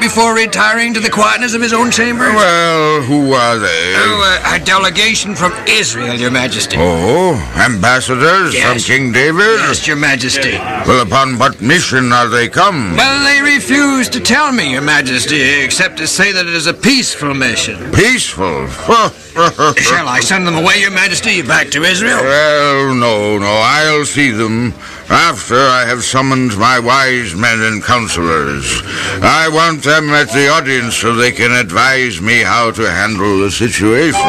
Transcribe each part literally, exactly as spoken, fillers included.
before retiring to the quietness of his own chamber? Well, who are they? Oh, uh, a delegation from Israel, Your Majesty. Oh, ambassadors Yes. from King David? Yes, Your Majesty. Well, upon what mission are they come? Well, they refuse to tell me, Your Majesty, except to say that it is a peaceful mission. Peaceful? Shall I send them away, Your Majesty, back to Israel? Well, no, no, I'll see them after I have summoned my wise men and counselors. I want them at the audience so they can advise me how to handle the situation.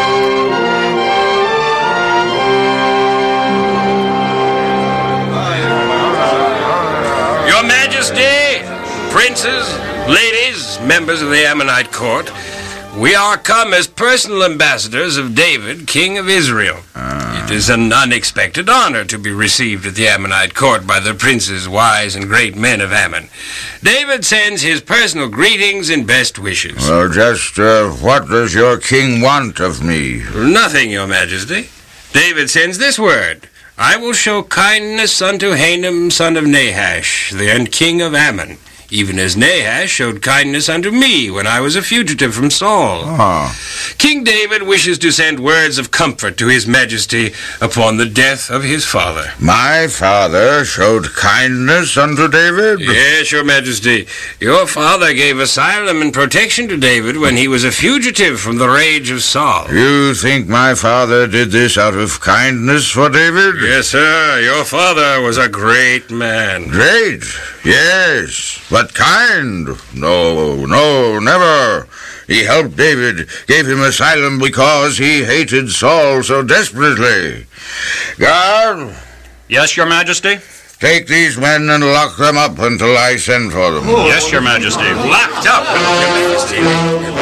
Your Majesty, princes, ladies, members of the Ammonite court, we are come as personal ambassadors of David, King of Israel. Uh. It is an unexpected honor to be received at the Ammonite court by the princes, wise, and great men of Ammon. David sends his personal greetings and best wishes. Well, just uh, what does your king want of me? Nothing, Your Majesty. David sends this word. I will show kindness unto Hanam, son of Nahash, the king of Ammon, even as Nahash showed kindness unto me when I was a fugitive from Saul. Oh. King David wishes to send words of comfort to his majesty upon the death of his father. My father showed kindness unto David? Yes, Your Majesty. Your father gave asylum and protection to David when he was a fugitive from the rage of Saul. You think my father did this out of kindness for David? Yes, sir. Your father was a great man. Great, yes. But kind? No, no, never. He helped David, gave him asylum because he hated Saul so desperately. Guard? Yes, Your Majesty? Take these men and lock them up until I send for them. Oh. Yes, Your Majesty. Locked up, Your Majesty.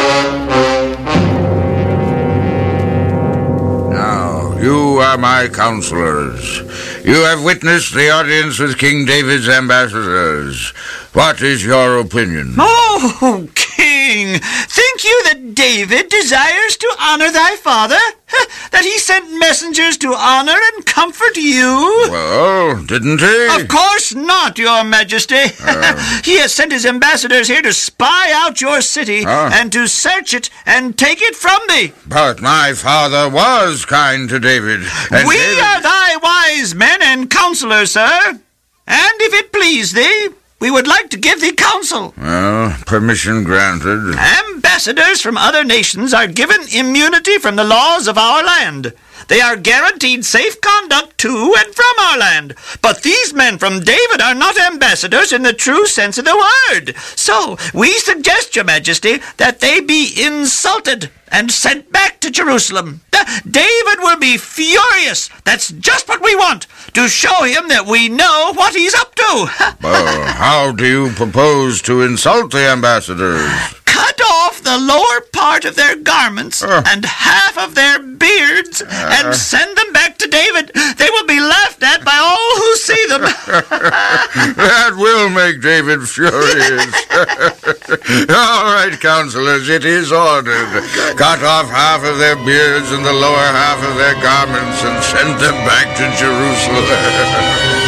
Now, you are my counselors. You have witnessed the audience with King David's ambassadors. What is your opinion? Oh, King, think you that David desires to honor thy father? That he sent messengers to honor and comfort you? Well, didn't he? Of course not, Your Majesty. Uh, he has sent his ambassadors here to spy out your city uh, and to search it and take it from thee. But my father was kind to David. And we David... are thy wise men and counselors, sir. And if it please thee, we would like to give thee counsel. Well, permission granted. Ambassadors from other nations are given immunity from the laws of our land. They are guaranteed safe conduct to and from our land. But these men from David are not ambassadors in the true sense of the word. So we suggest, Your Majesty, that they be insulted and sent back to Jerusalem. David will be furious. That's just what we want, to show him that we know what he's up to. Well, how do you propose to insult the ambassadors? Cut off the lower part of their garments uh. and half of their beards uh. and send them back to David. They will be laughed at by all who see them. That will make David furious. All right, counselors, it is ordered. Cut off half of their beards and the lower half of their garments and send them back to Jerusalem.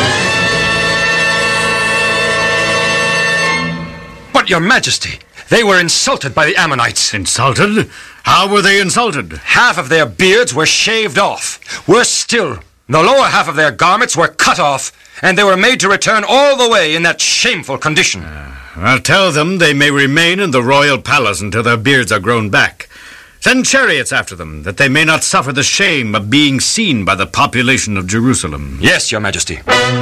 But, Your Majesty, they were insulted by the Ammonites. Insulted? How were they insulted? Half of their beards were shaved off. Worse still, the lower half of their garments were cut off, and they were made to return all the way in that shameful condition. Uh, I'll tell them they may remain in the royal palace until their beards are grown back. Send chariots after them, that they may not suffer the shame of being seen by the population of Jerusalem. Yes, Your Majesty.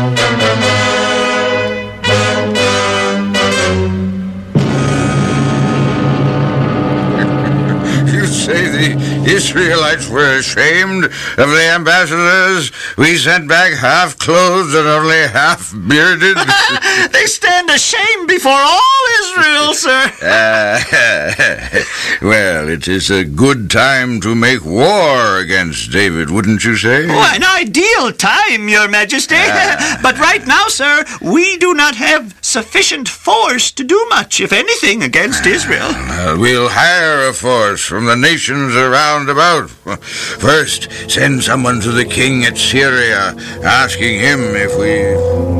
Say the Israelites were ashamed of the ambassadors we sent back half-clothed and only half-bearded? They stand ashamed before all Israel, sir. Uh, well, it is a good time to make war against David, wouldn't you say? Oh, an ideal time, Your Majesty. Uh, but right now, sir, we do not have sufficient force to do much, if anything, against Israel. Uh, we'll hire a force from the nations around about. First, send someone to the king at Syria, asking him if we...